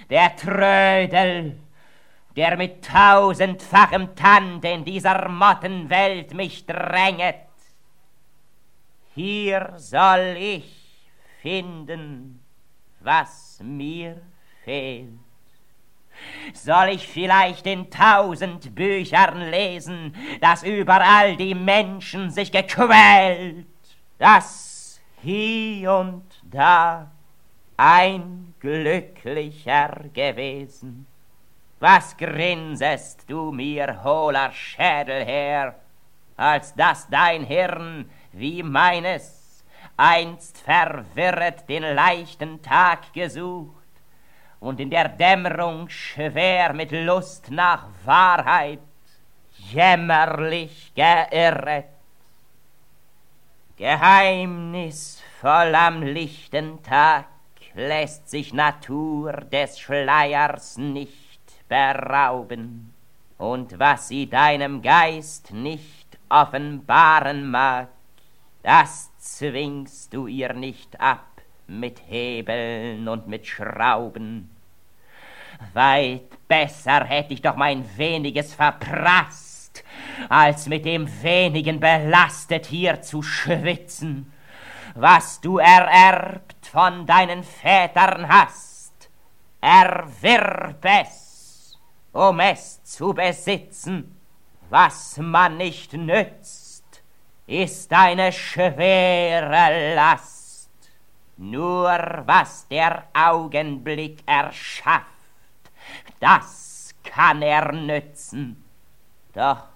der Trödel, der mit tausendfachem Tand in dieser Mottenwelt mich dränget. Hier soll ich finden, was mir fehlt. Soll ich vielleicht in 1000 Büchern lesen, dass überall die Menschen sich gequält, dass hie und da ein Glücklicher gewesen? Was grinsest du mir, hohler Schädel, her, als dass dein Hirn wie meines einst verwirret den leichten Tag gesucht und in der Dämmerung schwer mit Lust nach Wahrheit jämmerlich geirret. Geheimnisvoll am lichten Tag lässt sich Natur des Schleiers nicht berauben, und was sie deinem Geist nicht offenbaren mag, das zwingst du ihr nicht ab mit Hebeln und mit Schrauben. Weit besser hätt ich doch mein weniges verprasst, als mit dem wenigen belastet hier zu schwitzen, was du ererbt von deinen Vätern hast. Erwirb es, um es zu besitzen. Was man nicht nützt, ist eine schwere Last. Nur was der Augenblick erschafft, das kann er nützen. Doch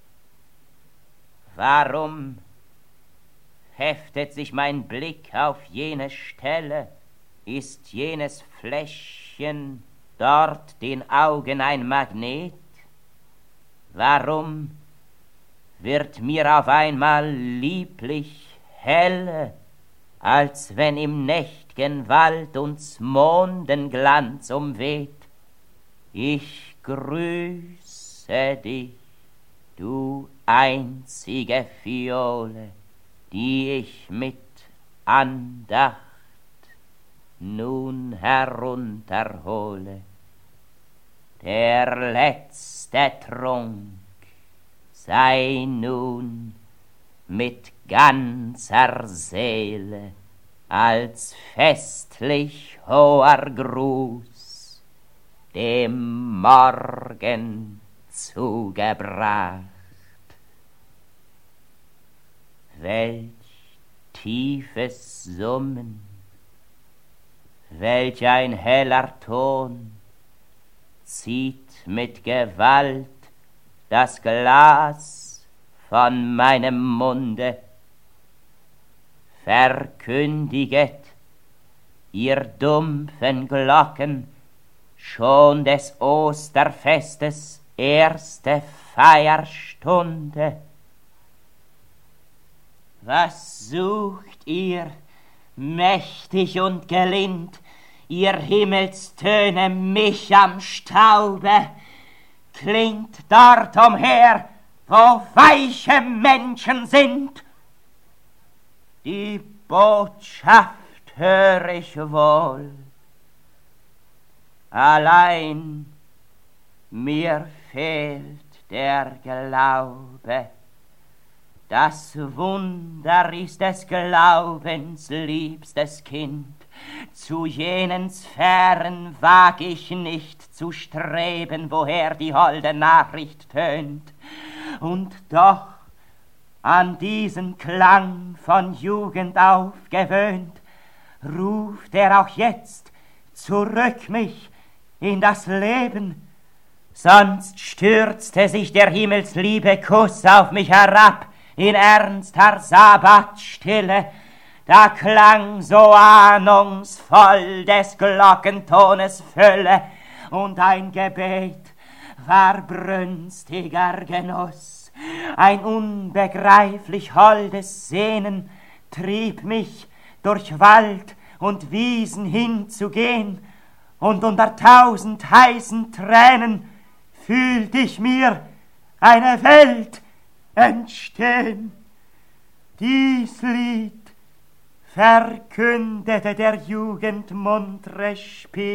warum heftet sich mein Blick auf jene Stelle? Ist jenes Fläschchen dort den Augen ein Magnet? Warum wird mir auf einmal lieblich helle, als wenn im nächt'gen Wald uns Mondenglanz umweht? Ich grüße dich, du einzige Phiole, die ich mit Andacht nun herunterhole. Der letzte Trunk sei nun mit ganzer Seele als festlich hoher Gruß dem Morgen zugebracht. Welch tiefes Summen, welch ein heller Ton zieht mit Gewalt das Glas von meinem Munde. Verkündiget, ihr dumpfen Glocken, schon des Osterfestes erste Feierstunde. Was sucht ihr, mächtig und gelind, ihr Himmelstöne mich am Staube? Klingt dort umher, wo weiche Menschen sind. Die Botschaft hör ich wohl, allein mir fehlt der Glaube. Das Wunder ist des Glaubens liebstes Kind. Zu jenen Sphären wag ich nicht zu streben, woher die holde Nachricht tönt. Und doch an diesen Klang von Jugend aufgewöhnt, ruft er auch jetzt zurück mich in das Leben. Sonst stürzte sich der Himmelsliebe Kuss auf mich herab in ernster Sabbatstille. Da klang so ahnungsvoll des Glockentones Fülle, und ein Gebet war brünstiger Genuss. Ein unbegreiflich holdes Sehnen trieb mich, durch Wald und Wiesen hinzugehen, und unter 1000 heißen Tränen fühlt ich mir eine Welt entstehen. Dies Lied verkündete der Jugend muntre Spiel.